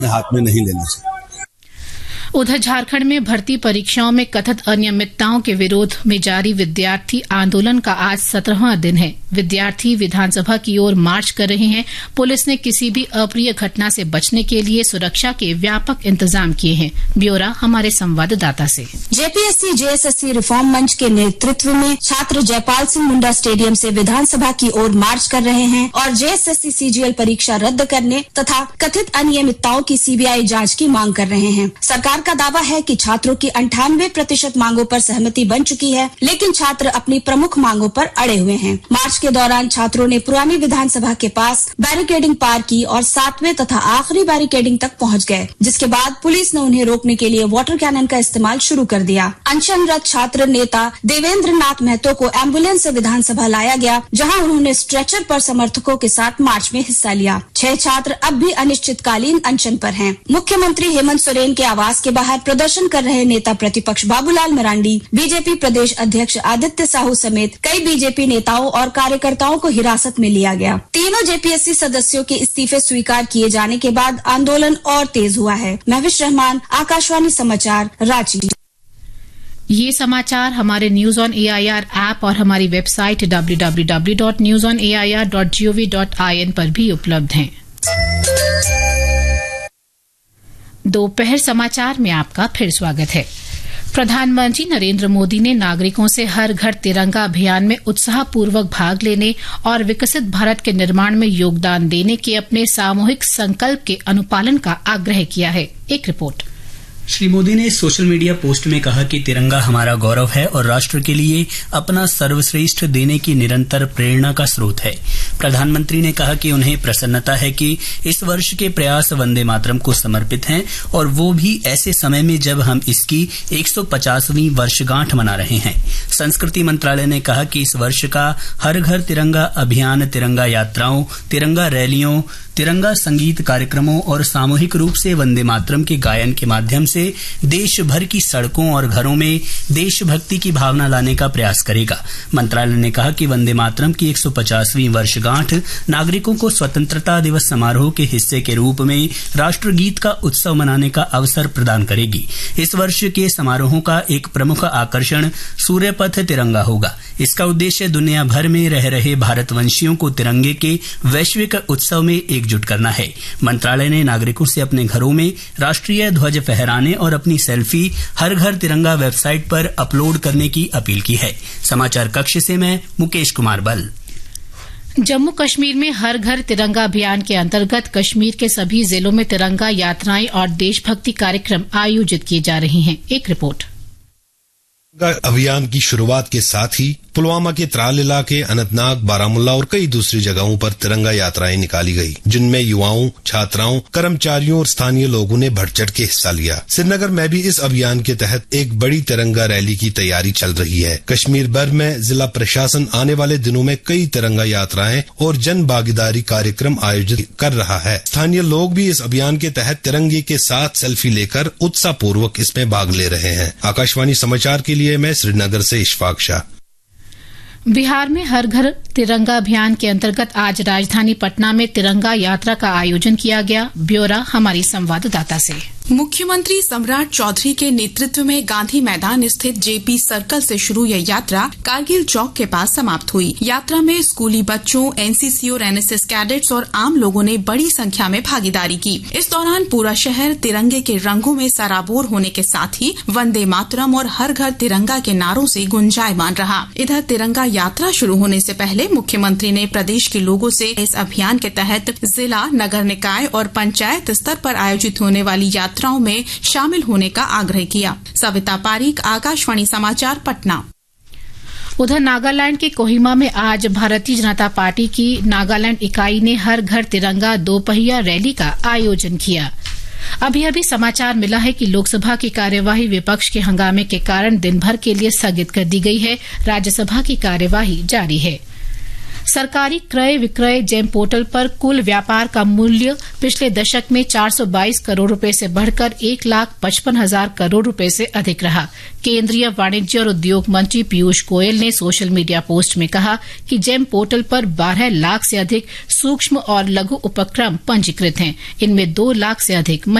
हाथ में नहीं लेना चाहिए। उधर झारखंड में भर्ती परीक्षाओं में कथित अनियमितताओं के विरोध में जारी विद्यार्थी आंदोलन का आज 17वां दिन है। विद्यार्थी विधानसभा की ओर मार्च कर रहे हैं। पुलिस ने किसी भी अप्रिय घटना से बचने के लिए सुरक्षा के व्यापक इंतजाम किए हैं। ब्यौरा हमारे संवाददाता से। जेपीएससी जेएसएससी रिफॉर्म मंच के नेतृत्व में छात्र जयपाल सिंह मुंडा स्टेडियम से विधानसभा की ओर मार्च कर रहे हैं और जेएसएससी सीजीएल परीक्षा रद्द करने तथा कथित अनियमितताओं की सीबीआई जांच की मांग कर रहे हैं। सरकार का दावा है कि छात्रों की 98% मांगों पर सहमति बन चुकी है, लेकिन छात्र अपनी प्रमुख मांगों पर अड़े हुए हैं। मार्च के दौरान छात्रों ने पुरानी विधानसभा के पास बैरिकेडिंग पार की और 7वें तथा आखिरी बैरिकेडिंग तक पहुंच गए, जिसके बाद पुलिस ने उन्हें रोकने के लिए वाटर कैनन का इस्तेमाल शुरू कर दिया। अनशनरत छात्र नेता देवेंद्र नाथ महतो को एम्बुलेंस से विधानसभा लाया गया, जहाँ उन्होंने स्ट्रेचर पर समर्थकों के साथ मार्च में हिस्सा लिया। 6 छात्र अब भी अनिश्चितकालीन अनशन पर हैं। मुख्यमंत्री हेमंत सोरेन के आवास के बाहर प्रदर्शन कर रहे नेता प्रतिपक्ष बाबूलाल मरांडी, बीजेपी प्रदेश अध्यक्ष आदित्य साहू समेत कई बीजेपी नेताओं और कार्यकर्ताओं को हिरासत में लिया गया। तीनों जेपीएससी सदस्यों के इस्तीफे स्वीकार किए जाने के बाद आंदोलन और तेज हुआ है। महविश रहमान, आकाशवाणी समाचार, रांची। ये समाचार हमारे न्यूज ऑन एआईआर ऐप और हमारी वेबसाइट www.newsonair.gov.in पर भी उपलब्ध हैं। दोपहर समाचार में आपका फिर स्वागत है। प्रधानमंत्री नरेंद्र मोदी ने नागरिकों से हर घर तिरंगा अभियान में उत्साहपूर्वक भाग लेने और विकसित भारत के निर्माण में योगदान देने के अपने सामूहिक संकल्प के अनुपालन का आग्रह किया है। एक रिपोर्ट। श्री मोदी ने सोशल मीडिया पोस्ट में कहा कि तिरंगा हमारा गौरव है और राष्ट्र के लिए अपना सर्वश्रेष्ठ देने की निरंतर प्रेरणा का स्रोत है। प्रधानमंत्री ने कहा कि उन्हें प्रसन्नता है कि इस वर्ष के प्रयास वंदे मातरम को समर्पित हैं और वो भी ऐसे समय में जब हम इसकी 150वीं वर्षगांठ मना रहे हैं। संस्कृति मंत्रालय ने कहा कि इस वर्ष का हर घर तिरंगा अभियान तिरंगा यात्राओं, तिरंगा रैलियों, तिरंगा संगीत कार्यक्रमों और सामूहिक रूप से वंदे मातरम के गायन के माध्यम से देश भर की सड़कों और घरों में देशभक्ति की भावना लाने का प्रयास करेगा। मंत्रालय ने कहा कि वंदे मातरम की 150वीं वर्षगांठ नागरिकों को स्वतंत्रता दिवस समारोह के हिस्से के रूप में राष्ट्रगीत का उत्सव मनाने का अवसर प्रदान करेगी। इस वर्ष के समारोहों का एक प्रमुख आकर्षण सूर्यपथ तिरंगा होगा। इसका उद्देश्य दुनिया भर में रह रहे भारतवंशियों को तिरंगे के वैश्विक उत्सव में एकजुट करना है। मंत्रालय ने नागरिकों से अपने घरों में राष्ट्रीय ध्वज फहराने और अपनी सेल्फी हर घर तिरंगा वेबसाइट पर अपलोड करने की अपील की है। समाचार कक्ष से मैं मुकेश कुमार बल। जम्मू कश्मीर में हर घर तिरंगा अभियान के अंतर्गत कश्मीर के सभी जिलों में तिरंगा यात्राएं और देशभक्ति कार्यक्रम आयोजित किए जा रहे हैं। एक रिपोर्ट। अभियान की शुरुआत के साथ ही पुलवामा के त्राल इलाके, अनंतनाग, बारामुल्ला और कई दूसरी जगहों पर तिरंगा यात्राएं निकाली गई, जिनमें युवाओं, छात्राओं, कर्मचारियों और स्थानीय लोगों ने बढ़ चढ़ के हिस्सा लिया। श्रीनगर में भी इस अभियान के तहत एक बड़ी तिरंगा रैली की तैयारी चल रही है। कश्मीर भर में जिला प्रशासन आने वाले दिनों में कई तिरंगा यात्राएं और जन भागीदारी कार्यक्रम आयोजित कर रहा है। स्थानीय लोग भी इस अभियान के तहत तिरंगे के साथ सेल्फी लेकर उत्साहपूर्वक इसमें भाग ले रहे हैं। आकाशवाणी समाचार के लिए मैं श्रीनगर से इशफाक शाह। बिहार में हर घर तिरंगा अभियान के अंतर्गत आज राजधानी पटना में तिरंगा यात्रा का आयोजन किया गया। ब्यौरा हमारी संवाददाता से। मुख्यमंत्री सम्राट चौधरी के नेतृत्व में गांधी मैदान स्थित जेपी सर्कल से शुरू यह यात्रा कारगिल चौक के पास समाप्त हुई। यात्रा में स्कूली बच्चों, एनसीसी और एनएसएस कैडेट्स और आम लोगों ने बड़ी संख्या में भागीदारी की। इस दौरान पूरा शहर तिरंगे के रंगों में सराबोर होने के साथ ही वंदे मातरम और हर घर तिरंगा के नारों से गुंजायमान रहा। इधर तिरंगा यात्रा शुरू होने से पहले मुख्यमंत्री ने प्रदेश के लोगों से इस अभियान के तहत जिला, नगर निकाय और पंचायत स्तर पर आयोजित होने वाली यात्राओं में शामिल होने का आग्रह किया। सविता पारीक, आकाशवाणी समाचार, पटना। उधर नागालैंड के कोहिमा में आज भारतीय जनता पार्टी की नागालैंड इकाई ने हर घर तिरंगा दोपहिया रैली का आयोजन किया। अभी अभी समाचार मिला है कि लोकसभा की कार्यवाही विपक्ष के हंगामे के कारण दिन भर के लिए स्थगित कर दी गई है। राज्यसभा की कार्यवाही जारी है। सरकारी क्रय विक्रय जेम पोर्टल पर कुल व्यापार का मूल्य पिछले दशक में 422 करोड़ रुपए से बढ़कर 1,55,000 करोड़ रुपए से अधिक रहा। केंद्रीय वाणिज्य और उद्योग मंत्री पीयूष गोयल ने सोशल मीडिया पोस्ट में कहा कि जेम पोर्टल पर 12 लाख से अधिक सूक्ष्म और लघु उपक्रम पंजीकृत हैं। इनमें 2 लाख से अधिक